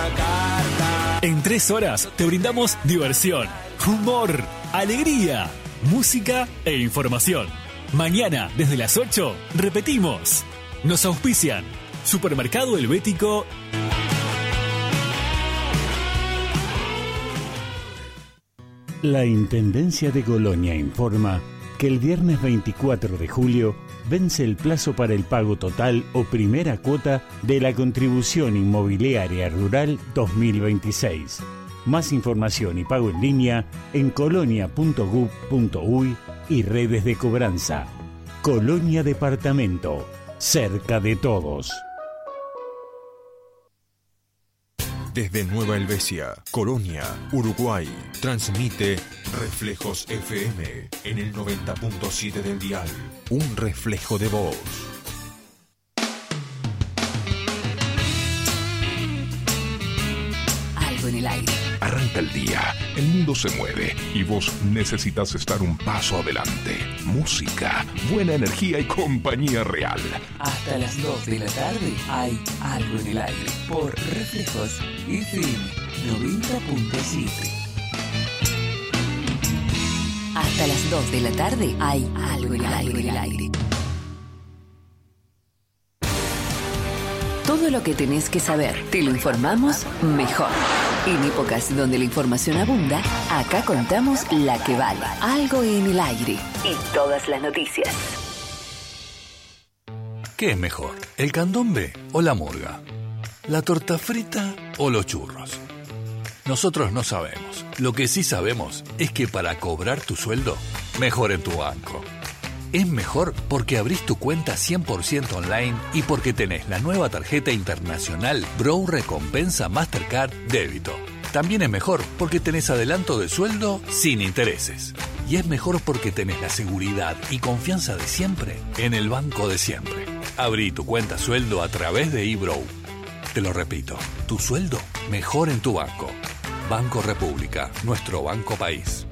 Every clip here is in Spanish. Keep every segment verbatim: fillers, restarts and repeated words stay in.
la carta. En tres horas te brindamos diversión, humor, alegría, música e información. Mañana, desde las ocho, repetimos. Nos auspician Supermercado Helvético. La Intendencia de Colonia informa que el viernes veinticuatro de julio vence el plazo para el pago total o primera cuota de la Contribución Inmobiliaria Rural dos mil veintiséis. Más información y pago en línea en colonia punto gov punto uy y redes de cobranza. Colonia Departamento, cerca de todos. Desde Nueva Helvecia, Colonia, Uruguay, transmite Reflejos F M en el noventa punto siete del dial. Un reflejo de voz. Algo en el aire. Arranca el día, el mundo se mueve y vos necesitas estar un paso adelante. Música, buena energía y compañía real. Hasta las dos de la tarde hay Algo en el aire por Reflejos F M noventa punto siete. Hasta las dos de la tarde hay Algo en el aire. En el aire. Todo lo que tenés que saber, te lo informamos mejor. En épocas donde la información abunda, acá contamos la que vale. Algo en el aire. Y todas las noticias. ¿Qué es mejor, el candombe o la murga? ¿La torta frita o los churros? Nosotros no sabemos. Lo que sí sabemos es que para cobrar tu sueldo, mejor en tu banco. Es mejor porque abrís tu cuenta cien por ciento online y porque tenés la nueva tarjeta internacional Bro Recompensa Mastercard Débito. También es mejor porque tenés adelanto de sueldo sin intereses. Y es mejor porque tenés la seguridad y confianza de siempre en el banco de siempre. Abrí tu cuenta sueldo a través de eBrow. Te lo repito, tu sueldo mejor en tu banco. Banco República, nuestro banco país.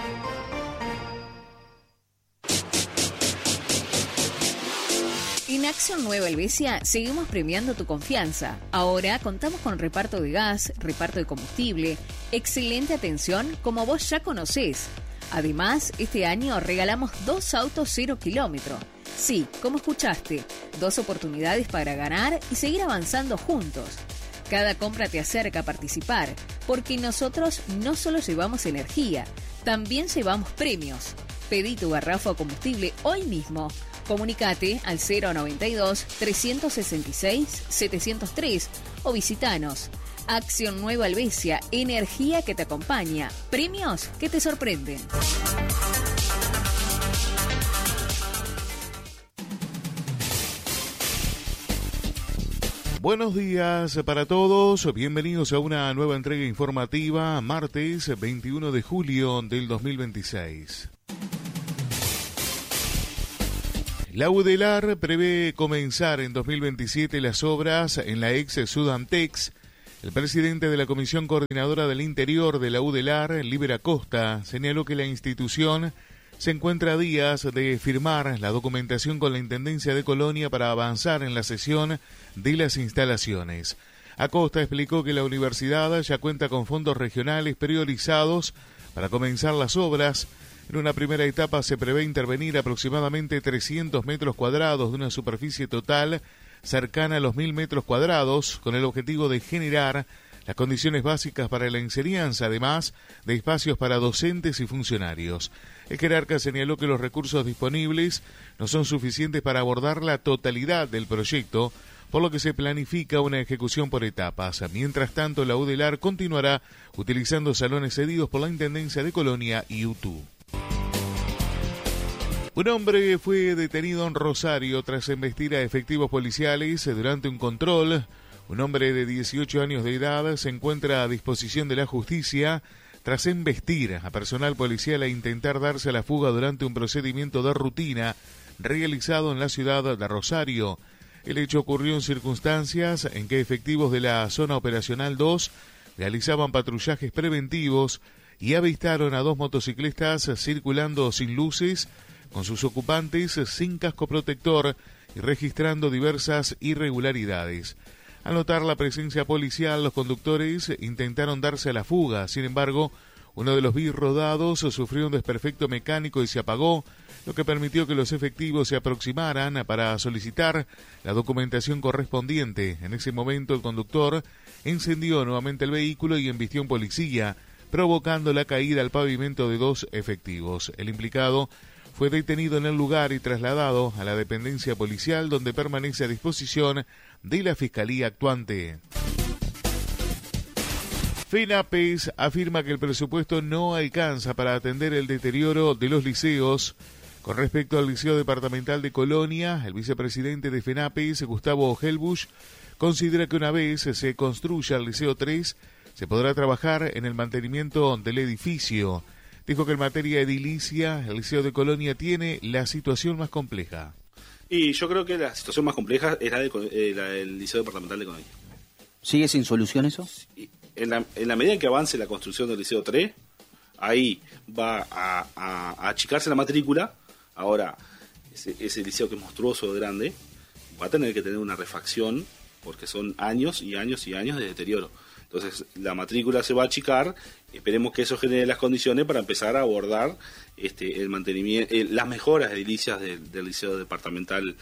En Acción Nueva Helvecia seguimos premiando tu confianza. Ahora contamos con reparto de gas, reparto de combustible, excelente atención como vos ya conocés. Además, este año regalamos dos autos cero kilómetro. Sí, como escuchaste, dos oportunidades para ganar y seguir avanzando juntos. Cada compra te acerca a participar, porque nosotros no solo llevamos energía, también llevamos premios. Pedí tu garrafa o combustible hoy mismo. Comunicate al cero noventa y dos, trescientos sesenta y seis, setecientos tres o visitanos. Acción Nueva Helvecia, energía que te acompaña, premios que te sorprenden. Buenos días para todos, bienvenidos a una nueva entrega informativa, martes veintiuno de julio del dos mil veintiséis. La UDELAR prevé comenzar en dos mil veintisiete las obras en la ex Sudamtex. El presidente de la Comisión Coordinadora del Interior de la UDELAR, Liber Acosta, señaló que la institución se encuentra a días de firmar la documentación con la Intendencia de Colonia para avanzar en la cesión de las instalaciones. Acosta explicó que la universidad ya cuenta con fondos regionales priorizados para comenzar las obras. En una primera etapa se prevé intervenir aproximadamente trescientos metros cuadrados de una superficie total cercana a los mil metros cuadrados, con el objetivo de generar las condiciones básicas para la enseñanza, además de espacios para docentes y funcionarios. El jerarca señaló que los recursos disponibles no son suficientes para abordar la totalidad del proyecto, por lo que se planifica una ejecución por etapas. Mientras tanto, la UDELAR continuará utilizando salones cedidos por la Intendencia de Colonia y U T U. Un hombre fue detenido en Rosario tras embestir a efectivos policiales durante un control. Un hombre de dieciocho años de edad se encuentra a disposición de la justicia tras embestir a personal policial e intentar darse a la fuga durante un procedimiento de rutina realizado en la ciudad de Rosario. El hecho ocurrió en circunstancias en que efectivos de la Zona Operacional dos realizaban patrullajes preventivos y avistaron a dos motociclistas circulando sin luces, con sus ocupantes sin casco protector y registrando diversas irregularidades. Al notar la presencia policial, los conductores intentaron darse a la fuga. Sin embargo, uno de los bis rodados sufrió un desperfecto mecánico y se apagó, lo que permitió que los efectivos se aproximaran para solicitar la documentación correspondiente. En ese momento, el conductor encendió nuevamente el vehículo y embistió a un policía, provocando la caída al pavimento de dos efectivos. El implicado fue detenido en el lugar y trasladado a la dependencia policial, donde permanece a disposición de la Fiscalía actuante. FENAPES afirma que el presupuesto no alcanza para atender el deterioro de los liceos. Con respecto al Liceo Departamental de Colonia, el vicepresidente de FENAPES, Gustavo Helbusch, considera que una vez se construya el Liceo tres, se podrá trabajar en el mantenimiento del edificio. Dijo que en materia edilicia, el Liceo de Colonia tiene la situación más compleja. Y yo creo que la situación más compleja es la, de, eh, la del Liceo Departamental de Colonia. ¿Sigue sin solución eso? Sí. En la, en la medida en que avance la construcción del Liceo tres, ahí va a, a, a achicarse la matrícula. Ahora, ese, ese liceo que es monstruoso, grande, va a tener que tener una refacción, porque son años y años y años de deterioro. Entonces, la matrícula se va a achicar. Esperemos que eso genere las condiciones para empezar a abordar este, el mantenimiento, eh, las mejoras edilicias del, del Liceo Departamental.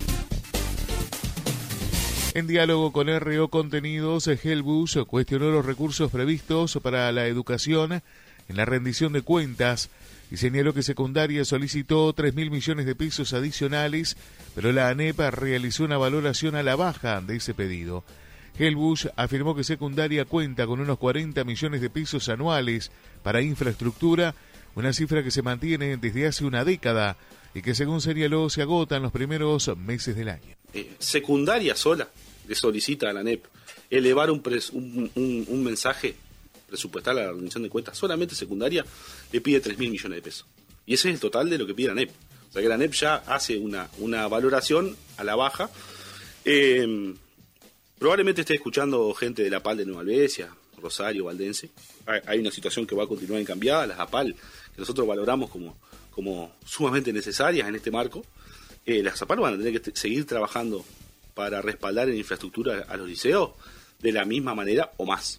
En diálogo con R O Contenidos, Helbusch cuestionó los recursos previstos para la educación en la rendición de cuentas y señaló que secundaria solicitó tres mil millones de pesos adicionales, pero la ANEP realizó una valoración a la baja de ese pedido. Helbusch afirmó que secundaria cuenta con unos cuarenta millones de pesos anuales para infraestructura, una cifra que se mantiene desde hace una década y que, según señaló, se agota en los primeros meses del año. Eh, secundaria sola le solicita a la ANEP elevar un, pres, un, un, un mensaje presupuestal a la rendición de cuentas. Solamente secundaria le pide tres mil millones de pesos. Y ese es el total de lo que pide la ANEP. O sea que la ANEP ya hace una, una valoración a la baja. Eh, probablemente esté escuchando gente de la APAL de Nueva Albesia, Rosario, Valdense. Hay, hay una situación que va a continuar incambiada. Las APAL, que nosotros valoramos como, como sumamente necesarias en este marco, eh, las APAL van a tener que t- seguir trabajando para respaldar en infraestructura a los liceos de la misma manera o más.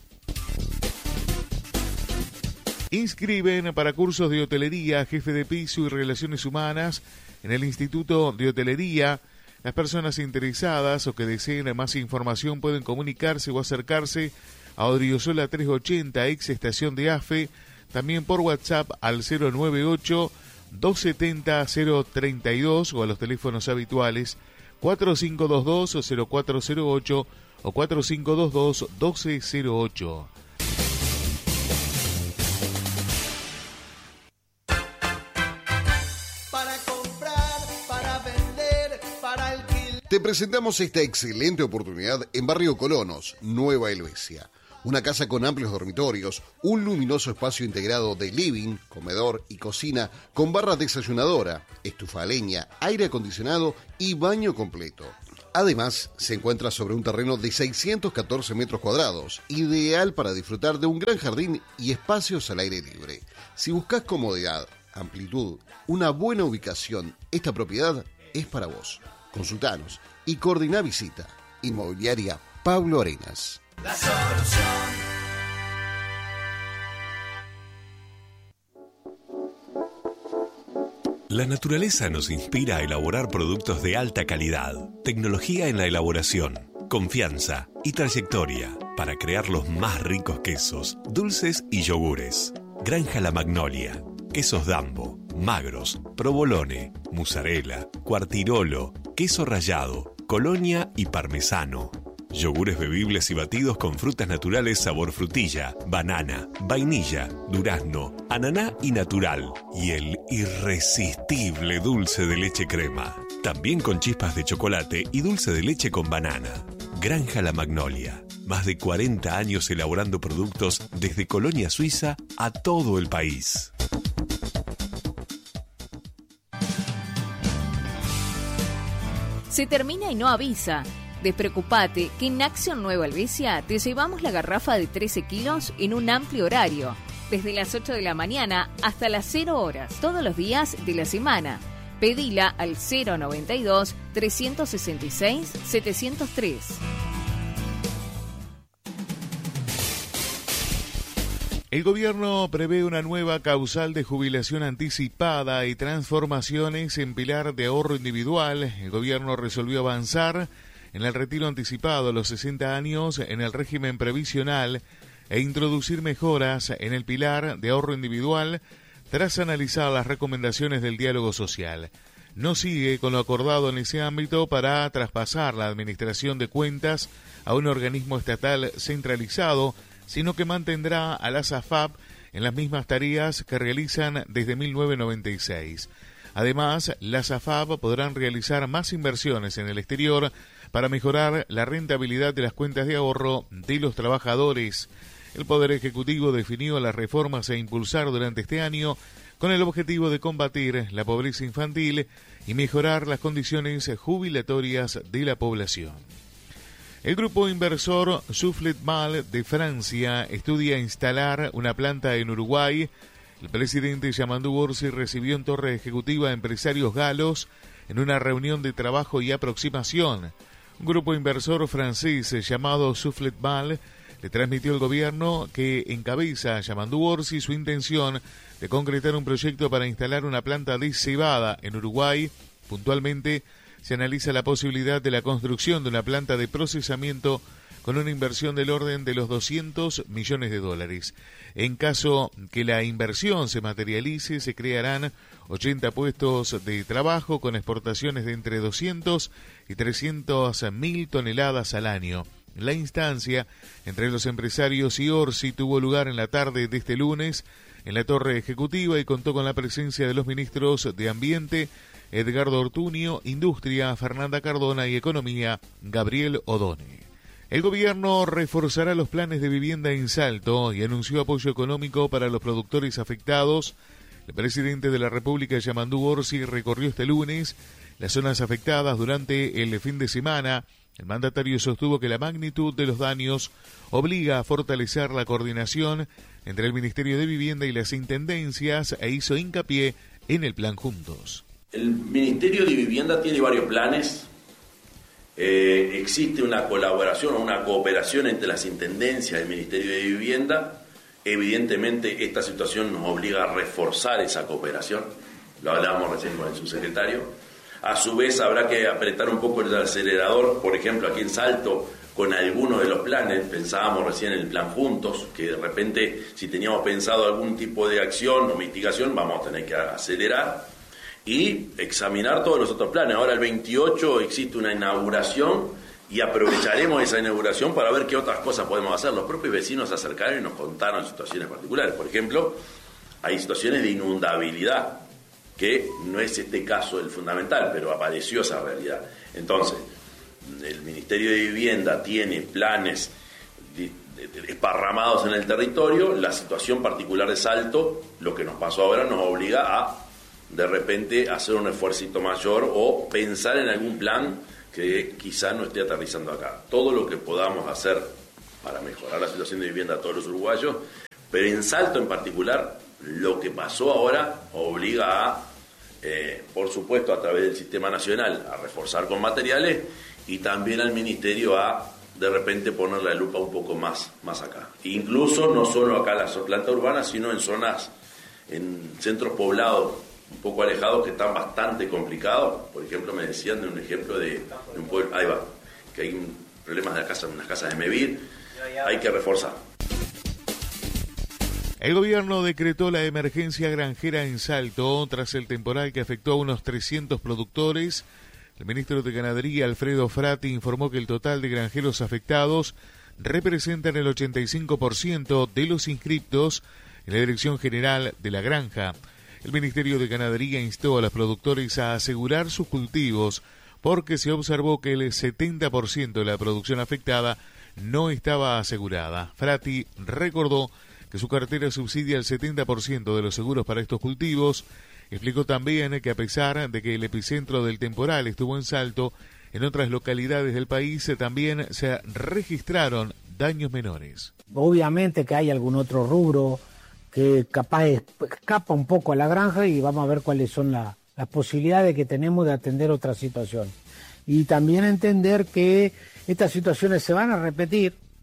Inscriben para cursos de hotelería, jefe de piso y relaciones humanas en el Instituto de Hotelería. Las personas interesadas o que deseen más información pueden comunicarse o acercarse a Odriozola trescientos ochenta, ex estación de AFE, también por WhatsApp al cero noventa y ocho, doscientos setenta, cero treinta y dos o a los teléfonos habituales cuatro cinco dos dos, cero cuatro cero ocho o cuatro cinco dos dos, doce cero ocho. Te presentamos esta excelente oportunidad en Barrio Colonos, Nueva Helvecia. Una casa con amplios dormitorios, un luminoso espacio integrado de living, comedor y cocina con barra desayunadora, estufa a leña, aire acondicionado y baño completo. Además, se encuentra sobre un terreno de seiscientos catorce metros cuadrados, ideal para disfrutar de un gran jardín y espacios al aire libre. Si buscas comodidad, amplitud, una buena ubicación, esta propiedad es para vos. Consultanos y coordiná visita. Inmobiliaria Pablo Arenas. La solución. La naturaleza nos inspira a elaborar productos de alta calidad, tecnología en la elaboración, confianza y trayectoria para crear los más ricos quesos, dulces y yogures. Granja La Magnolia, quesos Dambo, magros, provolone, mozzarella, quartirolo, queso rallado, colonia y parmesano. Yogures bebibles y batidos con frutas naturales sabor frutilla, banana, vainilla, durazno, ananá y natural. Y el irresistible dulce de leche crema. También con chispas de chocolate y dulce de leche con banana. Granja La Magnolia. Más de cuarenta años elaborando productos desde Colonia Suiza a todo el país. Se termina y no avisa. Despreocupate que en Acción Nueva Helvecia te llevamos la garrafa de trece kilos en un amplio horario, desde las ocho de la mañana hasta las cero horas, todos los días de la semana. Pedila al cero noventa y dos, trescientos sesenta y seis, setecientos tres. El gobierno prevé una nueva causal de jubilación anticipada y transformaciones en pilar de ahorro individual. El gobierno resolvió avanzar en el retiro anticipado a los sesenta años en el régimen previsional e introducir mejoras en el pilar de ahorro individual tras analizar las recomendaciones del diálogo social. No sigue con lo acordado en ese ámbito para traspasar la administración de cuentas a un organismo estatal centralizado, sino que mantendrá a las A F A P en las mismas tareas que realizan desde mil novecientos noventa y seis. Además, las A F A P podrán realizar más inversiones en el exterior para mejorar la rentabilidad de las cuentas de ahorro de los trabajadores. El Poder Ejecutivo definió las reformas a impulsar durante este año con el objetivo de combatir la pobreza infantil y mejorar las condiciones jubilatorias de la población. El grupo inversor Soufflet Mal de Francia estudia instalar una planta en Uruguay. El presidente Yamandu Orsi recibió en Torre Ejecutiva a empresarios galos en una reunión de trabajo y aproximación. Un grupo inversor francés llamado Soufflet Mal le transmitió al gobierno que encabeza Yamandu Orsi su intención de concretar un proyecto para instalar una planta de cebada en Uruguay. Puntualmente, se analiza la posibilidad de la construcción de una planta de procesamiento con una inversión del orden de los doscientos millones de dólares. En caso que la inversión se materialice, se crearán ochenta puestos de trabajo con exportaciones de entre doscientos y trescientas mil toneladas al año. La instancia entre los empresarios y Orsi tuvo lugar en la tarde de este lunes en la Torre Ejecutiva y contó con la presencia de los ministros de Ambiente, Edgardo Ortuño, Industria, Fernanda Cardona y Economía, Gabriel Odone. El gobierno reforzará los planes de vivienda en Salto y anunció apoyo económico para los productores afectados. El presidente de la República, Yamandu Orsi, recorrió este lunes las zonas afectadas durante el fin de semana. El mandatario sostuvo que la magnitud de los daños obliga a fortalecer la coordinación entre el Ministerio de Vivienda y las intendencias e hizo hincapié en el plan Juntos. El Ministerio de Vivienda tiene varios planes. Eh, existe una colaboración o una cooperación entre las intendencias del Ministerio de Vivienda. Evidentemente, esta situación nos obliga a reforzar esa cooperación. Lo hablábamos recién con el subsecretario. A su vez, habrá que apretar un poco el acelerador, por ejemplo, aquí en Salto, con algunos de los planes. Pensábamos recién en el plan Juntos, que de repente, si teníamos pensado algún tipo de acción o mitigación, vamos a tener que acelerar y examinar todos los otros planes. Ahora el veintiocho existe una inauguración y aprovecharemos esa inauguración para ver qué otras cosas podemos hacer. Los propios vecinos se acercaron y nos contaron situaciones particulares. Por ejemplo, hay situaciones de inundabilidad, que no es este caso el fundamental, pero apareció esa realidad. Entonces, el Ministerio de Vivienda tiene planes esparramados en el territorio. La situación particular de Salto, lo que nos pasó ahora, nos obliga a de repente hacer un esfuercito mayor o pensar en algún plan que quizá no esté aterrizando acá. Todo lo que podamos hacer para mejorar la situación de vivienda a todos los uruguayos, pero en Salto en particular, lo que pasó ahora obliga a, eh, por supuesto, a través del sistema nacional, a reforzar con materiales y también al Ministerio a, de repente, poner la lupa un poco más, más acá. Incluso no solo acá en la planta urbana, sino en zonas, en centros poblados, un poco alejados, que están bastante complicados. Por ejemplo, me decían de un ejemplo de, de un pueblo, ahí va, que hay un, problemas de la casa, unas casas de Mevir, hay que reforzar. El gobierno decretó la emergencia granjera en Salto tras el temporal que afectó a unos trescientos productores. El ministro de Ganadería, Alfredo Frati, informó que el total de granjeros afectados representan el ochenta y cinco por ciento de los inscriptos en la Dirección General de la Granja. El Ministerio de Ganadería instó a los productores a asegurar sus cultivos porque se observó que el setenta por ciento de la producción afectada no estaba asegurada. Frati recordó que su cartera subsidia el setenta por ciento de los seguros para estos cultivos. Explicó también que a pesar de que el epicentro del temporal estuvo en Salto, en otras localidades del país también se registraron daños menores. Obviamente que hay algún otro rubro que capaz escapa un poco a la granja y vamos a ver cuáles son la, las posibilidades que tenemos de atender otra situación. Y también entender que estas situaciones se van a repetir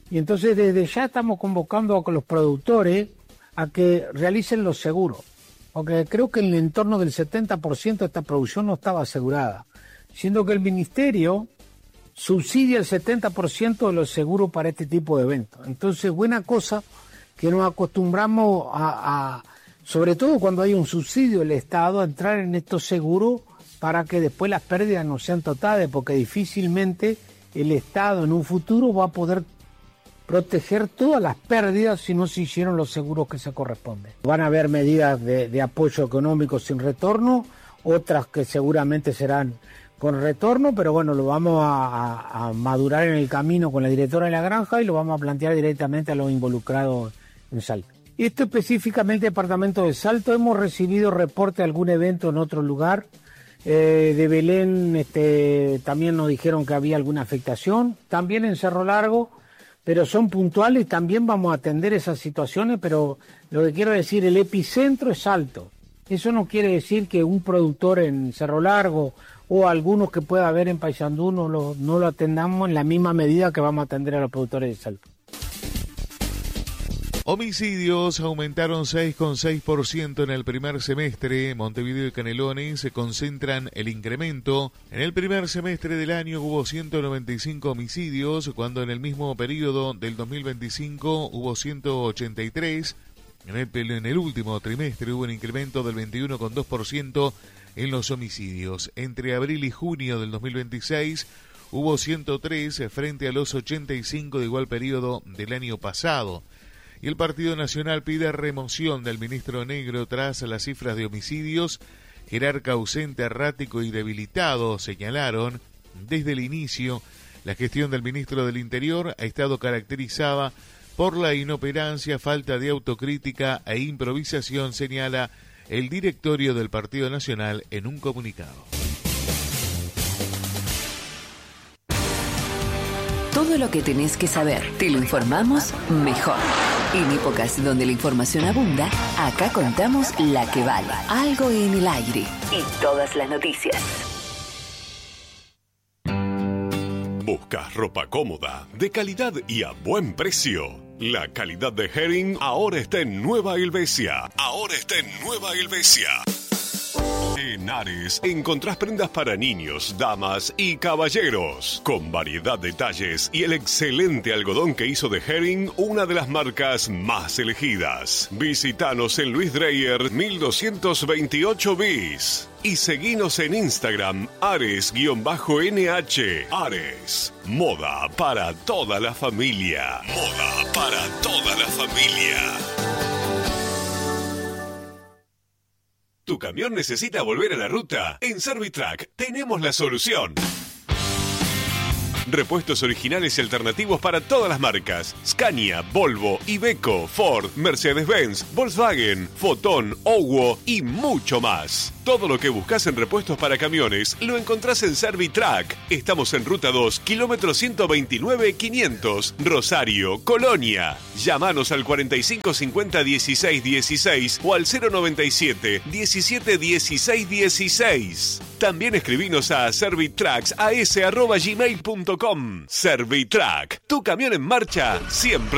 Y entonces desde ya estamos convocando a los productores a que realicen los seguros, porque creo que en el entorno del setenta por ciento de esta producción no estaba asegurada, siendo que el Ministerio subsidia el setenta por ciento de los seguros para este tipo de eventos. Entonces, buena cosa que nos acostumbramos a, a, sobre todo cuando hay un subsidio del Estado, a entrar en estos seguros para que después las pérdidas no sean totales, porque difícilmente el Estado en un futuro va a poder proteger todas las pérdidas si no se hicieron los seguros que se corresponden. Van a haber medidas de, de apoyo económico sin retorno, otras que seguramente serán con retorno, pero bueno, lo vamos a, a, a madurar en el camino con la directora de la granja y lo vamos a plantear directamente a los involucrados en Salto. Esto específicamente, departamento de Salto, hemos recibido reporte de algún evento en otro lugar. Eh, de Belén este, también nos dijeron que había alguna afectación, también en Cerro Largo, pero son puntuales, también vamos a atender esas situaciones, pero lo que quiero decir, el epicentro es Salto. Eso no quiere decir que un productor en Cerro Largo o algunos que pueda haber en Paysandú no lo, no lo atendamos en la misma medida que vamos a atender a los productores de Salto. Homicidios aumentaron seis coma seis por ciento en el primer semestre. Montevideo y Canelones se concentran el incremento. En el primer semestre del año hubo ciento noventa y cinco homicidios, cuando en el mismo periodo del dos mil veinticinco hubo ciento ochenta y tres. En el, en el último trimestre hubo un incremento del veintiuno coma dos por ciento en los homicidios. Entre abril y junio del dos mil veintiséis hubo ciento tres frente a los ochenta y cinco de igual periodo del año pasado. Y el Partido Nacional pide remoción del ministro Negro tras las cifras de homicidios. Jerarca ausente, errático y debilitado, señalaron. Desde el inicio, la gestión del ministro del Interior ha estado caracterizada por la inoperancia, falta de autocrítica e improvisación, señala el directorio del Partido Nacional en un comunicado. Todo lo que tenés que saber, te lo informamos mejor. En épocas donde la información abunda, acá contamos la que vale. Algo en el aire y todas las noticias. ¿Buscas ropa cómoda, de calidad y a buen precio? La calidad de Hering ahora está en Nueva Helvecia. Ahora está en Nueva Helvecia. En Ares encontrás prendas para niños, damas y caballeros, con variedad de talles y el excelente algodón que hizo de Hering una de las marcas más elegidas. Visítanos en Luis Dreyer mil doscientos veintiocho bis y seguinos en Instagram Ares-N H. Ares, moda para toda la familia. Moda para toda la familia. ¿Tu camión necesita volver a la ruta? En Servitrack tenemos la solución. Repuestos originales y alternativos para todas las marcas: Scania, Volvo, Iveco, Ford, Mercedes-Benz, Volkswagen, Foton, Owo y mucho más. Todo lo que buscas en repuestos para camiones lo encontrás en Servitrack. Estamos en Ruta dos, kilómetro ciento veintinueve quinientos, Rosario, Colonia. Llámanos al cuarenta y cinco cincuenta dieciséis dieciséis o al cero noventa y siete diecisiete dieciséis dieciséis. También escribinos a servitracks arroba gmail punto com. Servitrack, tu camión en marcha siempre.